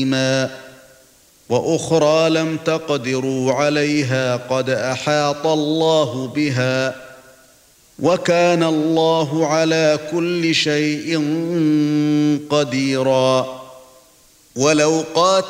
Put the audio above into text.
وأخرى لم تقدروا عليها قد أحاط الله بها وكان الله على كل شيء قديرا ولو